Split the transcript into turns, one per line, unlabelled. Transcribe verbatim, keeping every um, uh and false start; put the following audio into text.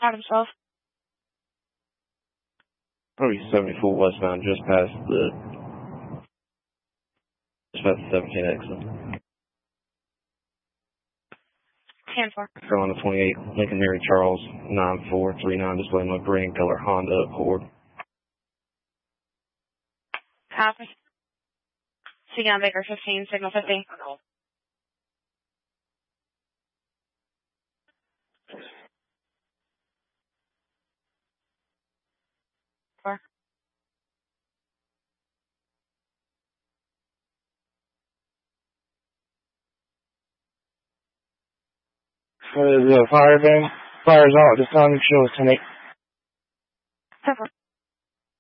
Adam twelve.
Probably seventy-four westbound, just past the, just past the seventeen exit.
ten four.
Carolina twenty-eight, Lincoln Mary Charles, nine four three nine, display my green color Honda Accord.
Copy. Speaking on Baker fifteen, signal fifty. Four.
For the fire van, fire's out at this time, show us ten eight.
ten four.